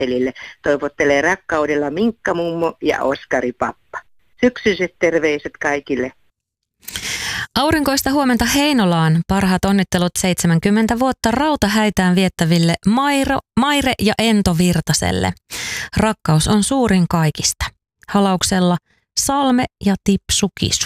Estelille toivottelee rakkaudella Minkka mummo ja Oskari pappa. Syksyiset terveiset kaikille. Aurinkoista huomenta Heinolaan. Parhaat onnittelut 70 vuotta rautahäitään viettäville Maire ja Ento Virtaselle. Rakkaus on suurin kaikista. Halauksella Salme ja Tipsu Kisu.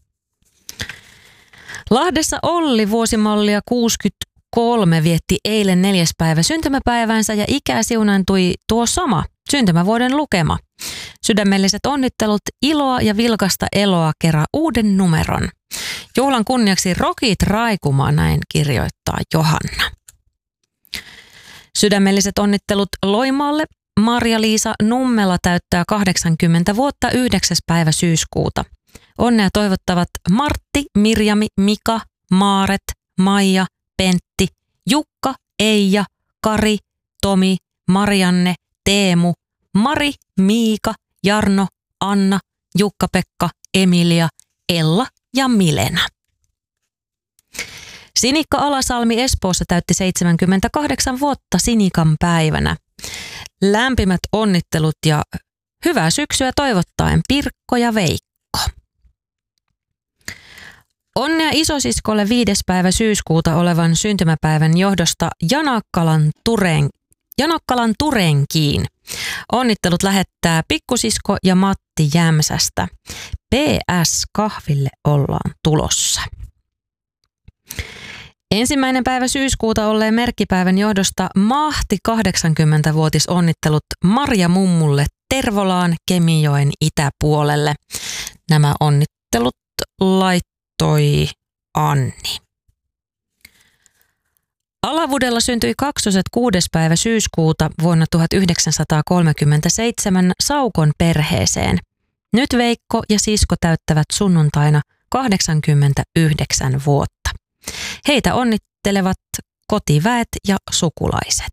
Lahdessa Olli vuosimallia 63 vietti eilen 4. päivä syntymäpäivänsä ja ikää siunaantui tuo sama syntymävuoden lukema. Sydämelliset onnittelut, iloa ja vilkasta eloa kerran uuden numeron. Juhlan kunniaksi rokit raikumaan, näin kirjoittaa Johanna. Sydämelliset onnittelut Loimaalle. Marja-Liisa Nummela täyttää 80 vuotta 9. päivä syyskuuta. Onnea toivottavat Martti, Mirjami, Mika, Maaret, Maija, Pentti, Jukka, Eija, Kari, Tomi, Marianne, Teemu, Mari, Miika, Jarno, Anna, Jukka-Pekka, Emilia, Ella ja Milena. Sinikka Alasalmi Espoossa täytti 78 vuotta Sinikan päivänä. Lämpimät onnittelut ja hyvää syksyä toivottaen Pirkko ja Veikko. Onnea isosiskolle 5. päivä syyskuuta olevan syntymäpäivän johdosta Janakkalan Turenkiin. Onnittelut lähettää pikkusisko ja Matti Jämsästä. PS kahville ollaan tulossa. 1. päivä syyskuuta olleen merkkipäivän johdosta mahti 80-vuotisonnittelut Marja mummulle Tervolaan Kemijoen itäpuolelle. Nämä onnittelut laittoi Anni. Alavudella syntyi kaksoset 6. päivä syyskuuta vuonna 1937 Saukon perheeseen. Nyt Veikko ja sisko täyttävät sunnuntaina 89 vuotta. Heitä onnittelevat kotiväet ja sukulaiset.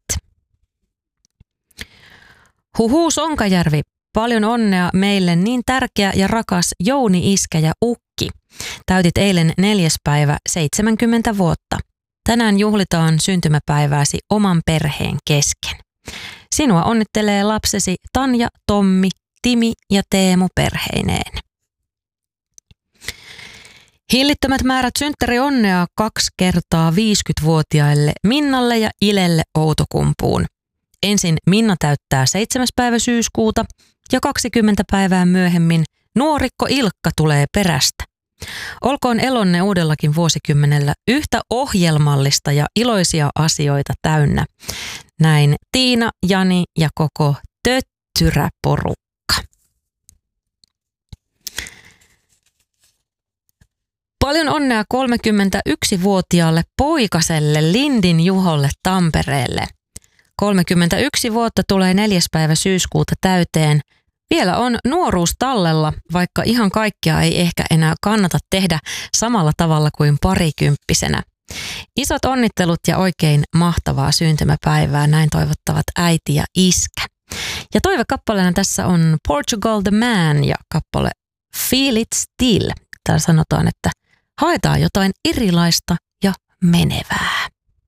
Huhu Sonkajärvi, paljon onnea meille niin tärkeä ja rakas Jouni iskä ja ukki. Täytit eilen 4. päivä 70 vuotta. Tänään juhlitaan syntymäpäivääsi oman perheen kesken. Sinua onnittelee lapsesi Tanja, Tommi, Timi ja Teemu perheineen. Hillittömät määrät synttärionnea 2 kertaa 50-vuotiaille Minnalle ja Ilelle Outokumpuun. Ensin Minna täyttää 7. päivä syyskuuta ja 20 päivää myöhemmin nuorikko Ilkka tulee perästä. Olkoon elonne uudellakin vuosikymmenellä yhtä ohjelmallista ja iloisia asioita täynnä. Näin Tiina, Jani ja koko töttyräporukka. Paljon onnea 31-vuotiaalle poikaselle Lindin Juholle Tampereelle. 31 vuotta tulee 4. päivä syyskuuta täyteen. Vielä on nuoruus tallella, vaikka ihan kaikkea ei ehkä enää kannata tehdä samalla tavalla kuin parikymppisenä. Isot onnittelut ja oikein mahtavaa syntymäpäivää, näin toivottavat äiti ja iskä. Ja toivekappaleena tässä on Portugal the Man ja kappale Feel It Still. Täällä sanotaan, että haetaan jotain erilaista ja menevää.